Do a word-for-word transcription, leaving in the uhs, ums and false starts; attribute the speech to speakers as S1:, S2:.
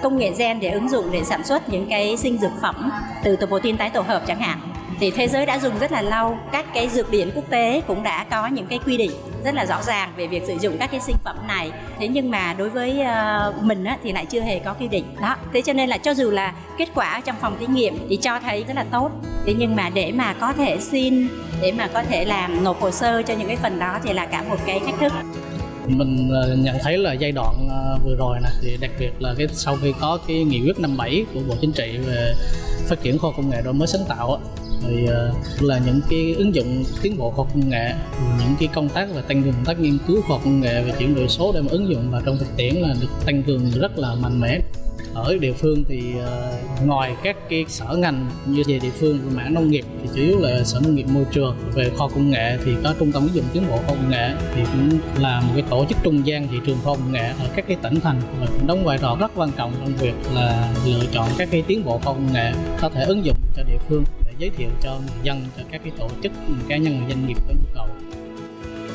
S1: công nghệ gen để ứng dụng để sản xuất những cái sinh dược phẩm từ protein tái tổ hợp chẳng hạn. Thì thế giới đã dùng rất là lâu, các cái dược điển quốc tế cũng đã có những cái quy định rất là rõ ràng về việc sử dụng các cái sinh phẩm này. Thế nhưng mà đối với uh, mình á, thì lại chưa hề có quy định đó. Thế cho nên là cho dù là kết quả trong phòng thí nghiệm thì cho thấy rất là tốt, thế nhưng mà để mà có thể xin, để mà có thể làm nộp hồ sơ cho những cái phần đó thì là cả một cái thách thức.
S2: Mình nhận thấy là giai đoạn vừa rồi này thì đặc biệt là cái sau khi có cái nghị quyết năm bảy của Bộ Chính trị về phát triển khoa học công nghệ đổi mới sáng tạo thì là những cái ứng dụng tiến bộ khoa học công nghệ, những cái công tác và tăng cường công tác nghiên cứu khoa học công nghệ về chuyển đổi số để mà ứng dụng vào trong thực tiễn là được tăng cường rất là mạnh mẽ. Ở địa phương thì uh, ngoài các cái sở ngành như về địa phương về mảng nông nghiệp thì chủ yếu là sở nông nghiệp môi trường, về khoa học công nghệ thì có trung tâm ứng dụng tiến bộ khoa học công nghệ thì cũng là một cái tổ chức trung gian thị trường khoa học công nghệ ở các cái tỉnh thành và cũng đóng vai trò rất quan trọng trong việc là lựa chọn các cái tiến bộ khoa học công nghệ có thể ứng dụng cho địa phương để giới thiệu cho người dân, cho các cái tổ chức cá nhân doanh nghiệp có nhu cầu.